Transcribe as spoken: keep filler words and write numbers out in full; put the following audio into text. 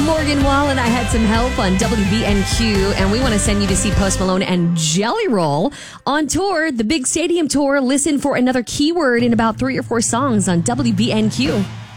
Morgan Wall and I had some help on W B N Q, and we want to send you to see Post Malone and Jelly Roll on tour, the big stadium tour. Listen for another keyword in about three or four songs on W B N Q.